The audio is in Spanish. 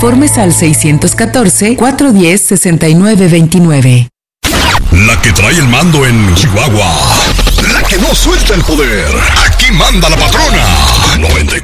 Informes al 614-410-6929. La que trae el mando en Chihuahua. La que no suelta el poder. Aquí manda la patrona.